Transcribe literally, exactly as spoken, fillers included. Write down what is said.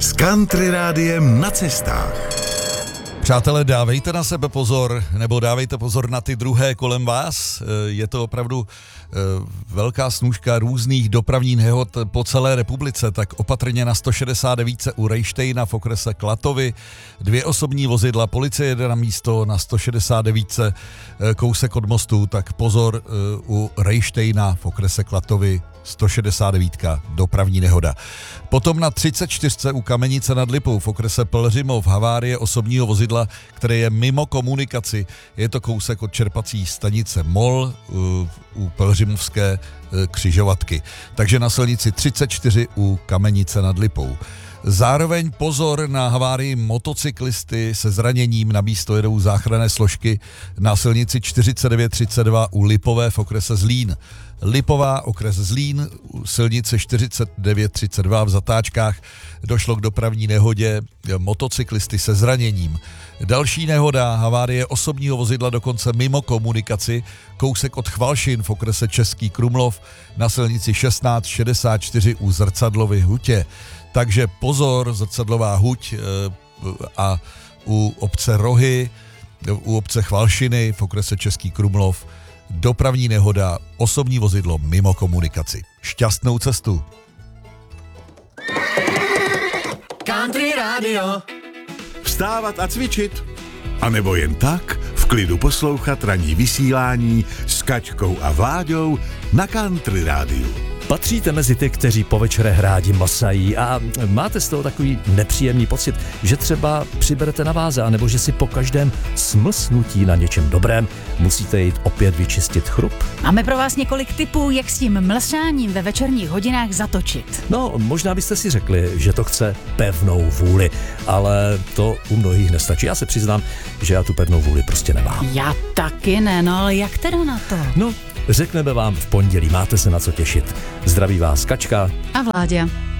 S Country Rádiem na cestách. Přátelé, dávejte na sebe pozor, nebo dávejte pozor na ty druhé kolem vás. Je to opravdu velká snůška různých dopravních nehod po celé republice, tak opatrně na sto šedesát devět u Rejštejna v okrese Klatovy. Dvě osobní vozidla, policie jede na místo na sto šedesát devět kousek od mostu, tak pozor u Rejštejna v okrese Klatovy. sto šedesát devět dopravní nehoda. Potom na třicet čtyři u Kamenice nad Lipou v okrese Pelhřimov havárie osobního vozidla, které je mimo komunikaci. Je to kousek od čerpací stanice Mol u Pelhřimovské křižovatky. Takže na silnici třicet čtyři u Kamenice nad Lipou. Zároveň pozor na havárii motocyklisty se zraněním, na místo jedou záchranné složky na silnici čtyřicet devět třicet dva u Lipové v okrese Zlín. Lipová, okres Zlín, silnice čtyřicet devět třicet dva v zatáčkách došlo k dopravní nehodě motocyklisty se zraněním. Další nehoda, havárie osobního vozidla dokonce mimo komunikaci, kousek od Chvalšin v okrese Český Krumlov na silnici šestnáct šedesát čtyři u Zrcadlovy hutě. Takže pozor, Zrcadlová huť a u obce Rohy, u obce Chvalšiny v okrese Český Krumlov, dopravní nehoda, osobní vozidlo mimo komunikaci. Šťastnou cestu. Country Radio. Vstávat a cvičit. A nebo jen tak v klidu poslouchat ranní vysílání s Kačkou a Vláďou na Country Rádiu. Patříte mezi ty, kteří po večerech rádi masají a máte z toho takový nepříjemný pocit, že třeba přiberete na váze, anebo že si po každém smlsnutí na něčem dobrém musíte jít opět vyčistit chrup? Máme pro vás několik tipů, jak s tím mlsáním ve večerních hodinách zatočit. No, možná byste si řekli, že to chce pevnou vůli, ale to u mnohých nestačí. Já se přiznám, že já tu pevnou vůli prostě nemám. Já taky ne, no ale jak teda na to? No, řekneme vám v pondělí, máte se na co těšit. Zdraví vás Kačka a Vláďa.